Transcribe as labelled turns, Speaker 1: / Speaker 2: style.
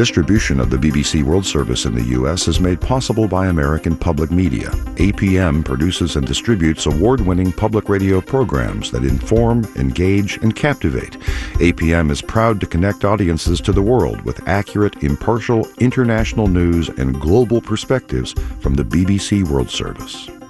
Speaker 1: Distribution of the BBC World Service in the U.S. is made possible by American Public Media. APM produces and distributes award-winning public radio programs that inform, engage, and captivate. APM is proud to connect audiences to the world with accurate, impartial, international news and global perspectives from the BBC World Service.